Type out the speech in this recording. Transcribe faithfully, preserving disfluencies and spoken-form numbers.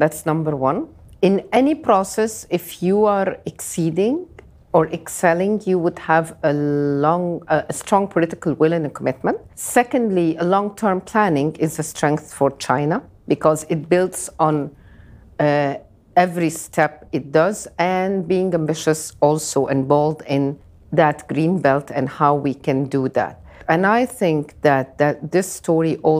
That's number one. In any process, if you are exceeding or excelling, you would have a long, uh, a strong political will and a commitment. Secondly, a long-term planning is a strength for China because it builds on uh, every step it does, and being ambitious also and bold in that green belt and how we can do that. And I think that, that this story also